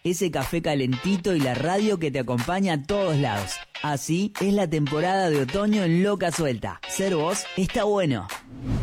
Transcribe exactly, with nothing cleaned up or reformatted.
ese café calentito y la radio que te acompaña a todos lados. Así es la temporada de otoño en Loca Suelta. Ser vos está bueno.